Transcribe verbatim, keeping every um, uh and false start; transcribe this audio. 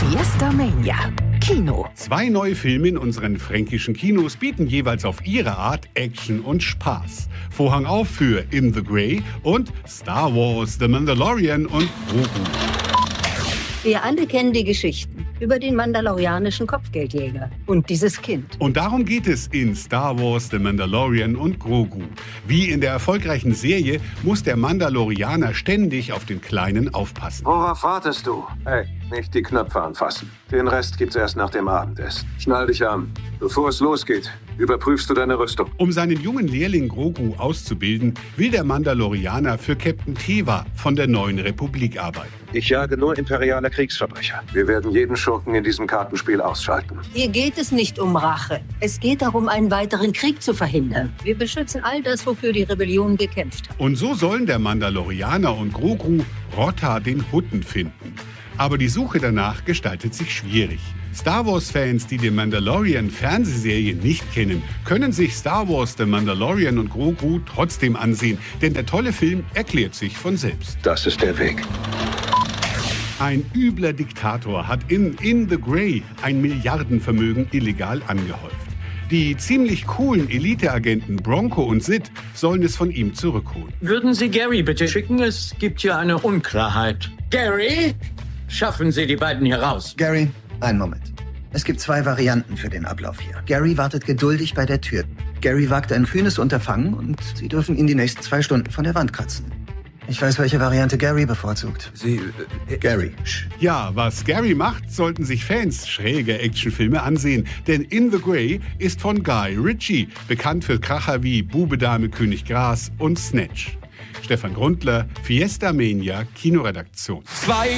Fiesta Mania. Kino. Zwei neue Filme in unseren fränkischen Kinos bieten jeweils auf ihre Art Action und Spaß. Vorhang auf für In the Grey und Star Wars, The Mandalorian und Grogu. Wir alle kennen die Geschichten über den mandalorianischen Kopfgeldjäger und dieses Kind. Und darum geht es in Star Wars, The Mandalorian und Grogu. Wie in der erfolgreichen Serie muss der Mandalorianer ständig auf den Kleinen aufpassen. Worauf wartest du? Hey, nicht die Knöpfe anfassen. Den Rest gibt's erst nach dem Abendessen. Schnall dich an. Bevor es losgeht, überprüfst du deine Rüstung. Um seinen jungen Lehrling Grogu auszubilden, will der Mandalorianer für Captain Teva von der Neuen Republik arbeiten. Ich jage nur imperiale Kriegsverbrecher. Wir werden jeden Schurken in diesem Kartenspiel ausschalten. Hier geht es nicht um Rache. Es geht darum, einen weiteren Krieg zu verhindern. Wir beschützen all das, wofür die Rebellion gekämpft hat. Und so sollen der Mandalorianer und Grogu Rotta den Hutten finden. Aber die Suche danach gestaltet sich schwierig. Star Wars-Fans, die die Mandalorian-Fernsehserie nicht kennen, können sich Star Wars, The Mandalorian und Grogu trotzdem ansehen, denn der tolle Film erklärt sich von selbst. Das ist der Weg. Ein übler Diktator hat in In the Grey ein Milliardenvermögen illegal angehäuft. Die ziemlich coolen Eliteagenten Bronco und Sid sollen es von ihm zurückholen. Würden Sie Gary bitte schicken? Es gibt hier eine Unklarheit. Gary? Schaffen Sie die beiden hier raus. Gary, einen Moment. Es gibt zwei Varianten für den Ablauf hier. Gary wartet geduldig bei der Tür. Gary wagt ein kühnes Unterfangen und Sie dürfen ihn die nächsten zwei Stunden von der Wand kratzen. Ich weiß, welche Variante Gary bevorzugt. Sie... Äh, Gary. Ja, was Gary macht, sollten sich Fans schräger Actionfilme ansehen. Denn In the Grey ist von Guy Ritchie, bekannt für Kracher wie Bube, Dame, König, Gras und Snatch. Stefan Grundler, Fiesta Mania, Kinoredaktion. Zwei